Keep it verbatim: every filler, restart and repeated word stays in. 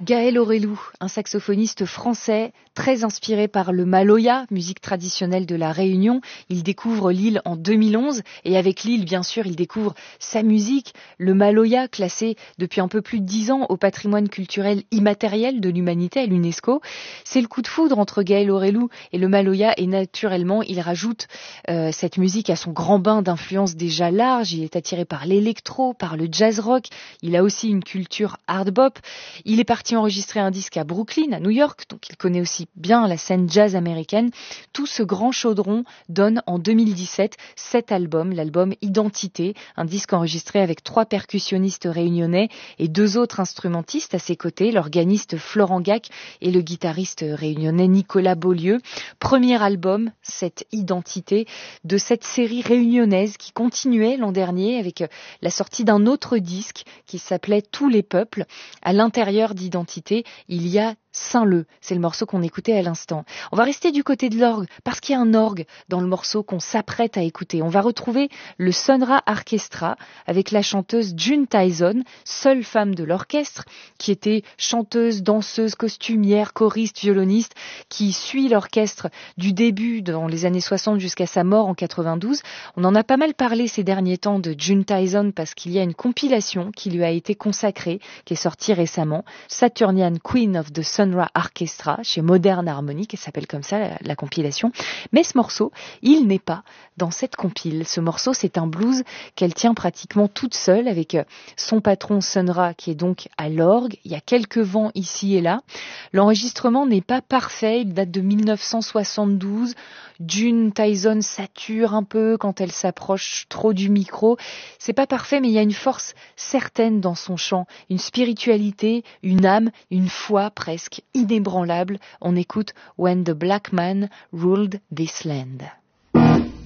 Gaël Aurelou, un saxophoniste français très inspiré par le maloya, musique traditionnelle de la Réunion. Il découvre l'île en deux mille onze et avec l'île, bien sûr, il découvre sa musique. Le maloya, classé depuis un peu plus de dix ans au patrimoine culturel immatériel de l'humanité à l'UNESCO. C'est le coup de foudre entre Gaël Aurelou et le maloya et naturellement, il rajoute euh, cette musique à son grand bain d'influence déjà large. Il est attiré par l'électro, par le jazz rock. Il a aussi une culture hard bop. Il est parti enregistrer un disque à Brooklyn, à New York, donc il connaît aussi bien la scène jazz américaine. Tout ce grand chaudron donne en deux mille dix-sept cet album, l'album Identité, un disque enregistré avec trois percussionnistes réunionnais et deux autres instrumentistes à ses côtés, l'organiste Florent Gac et le guitariste réunionnais Nicolas Beaulieu. Premier album, cette Identité, de cette série réunionnaise qui continuait l'an dernier avec la sortie d'un autre disque qui s'appelait Tous les peuples. À l'intérieur d'Identité, il y a Saint-Leu, c'est le morceau qu'on écoutait à l'instant. On va rester du côté de l'orgue, parce qu'il y a un orgue dans le morceau qu'on s'apprête à écouter. On va retrouver le Sonra Orchestra avec la chanteuse June Tyson, seule femme de l'orchestre, qui était chanteuse, danseuse, costumière, choriste, violoniste, qui suit l'orchestre du début dans les années soixante jusqu'à sa mort en quatre-vingt-douze. On en a pas mal parlé ces derniers temps de June Tyson parce qu'il y a une compilation qui lui a été consacrée, qui est sortie récemment, Saturnian Queen of the Sonra Orchestra, chez Modern Harmony, qui s'appelle comme ça la, la compilation. Mais ce morceau, il n'est pas dans cette compile. Ce morceau, c'est un blues qu'elle tient pratiquement toute seule avec son patron Sonra qui est donc à l'orgue. Il y a quelques vents ici et là. L'enregistrement n'est pas parfait, il date de mille neuf cent soixante-douze. June Tyson sature un peu quand elle s'approche trop du micro. C'est pas parfait, mais il y a une force certaine dans son chant, une spiritualité, une âme, une foi presque inébranlable. On écoute When the Black Man Ruled This Land.